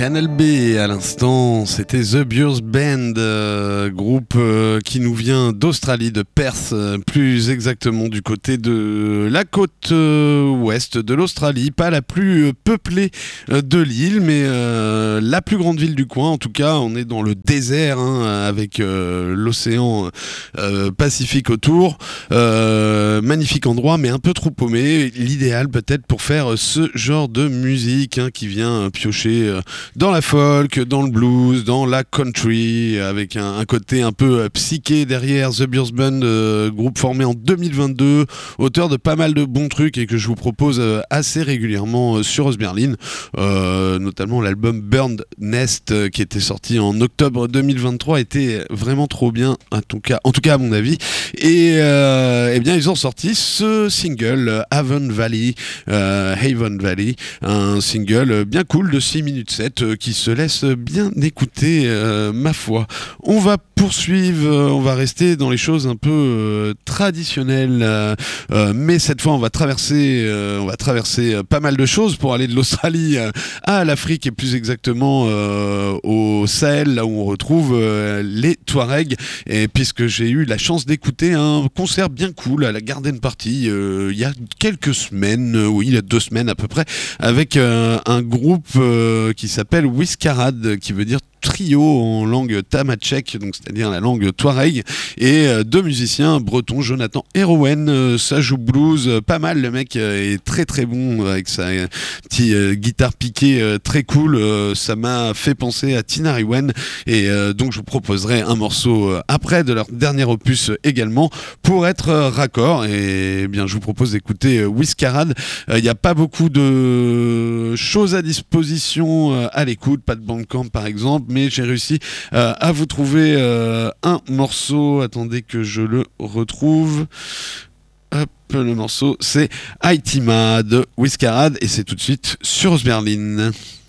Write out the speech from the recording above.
Canal B à l'instant, c'était The Beers Band, groupe qui nous vient d'Australie, de Perth, plus exactement du côté de la côte ouest de l'Australie, pas la plus peuplée de l'île, mais la plus grande ville du coin. En tout cas, on est dans le désert avec l'océan Pacifique autour. Magnifique endroit, mais un peu trop paumé. L'idéal peut-être pour faire ce genre de musique qui vient piocher dans la folk, dans le blues, dans la country, avec un côté un peu psyché derrière. The Beers Band, groupe formé en 2022, auteur de pas mal de bons trucs et que je vous propose assez régulièrement sur Rose Berlin, notamment l'album Burned Nest qui était sorti en octobre 2023, était vraiment trop bien, en tout cas à mon avis. Et eh bien ils ont sorti ce single Haven Valley, un single bien cool de 6 minutes 7 qui se laisse bien écouter, ma foi. On va poursuivre, on va rester dans les choses un peu traditionnelles, mais cette fois on va traverser pas mal de choses pour aller de l'Australie à l'Afrique et plus exactement au Sahel, là où on retrouve les Touaregs. Et puisque j'ai eu la chance d'écouter un concert bien cool à la Garden Party il y a quelques semaines, il y a 2 semaines à peu près, avec un groupe qui s'appelle Whiskarad, qui veut dire trio en langue tamatchek, donc c'est-à-dire la langue touareg, et 2 musiciens bretons, Jonathan et Rowen. Ça joue blues pas mal, le mec est très très bon avec sa petite guitare piquée très cool. Ça m'a fait penser à Tina Riwen, et donc je vous proposerai un morceau après de leur dernier opus également pour être raccord. Et bien je vous propose d'écouter Whiskarad. Il n'y a pas beaucoup de choses à disposition à l'écoute, pas de Bandcamp par exemple, mais j'ai réussi à vous trouver un morceau. Attendez que je le retrouve. Hop, le morceau c'est Aitima de Whiskarad et c'est tout de suite sur Rose Berlin.